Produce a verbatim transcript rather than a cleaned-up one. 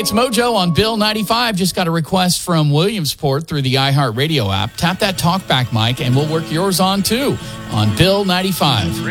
it's Mojo on Bill ninety-five. Just got a request from Williamsport through the iHeartRadio app. Tap that talkback mic, and we'll work yours on, too, on Bill ninety-five.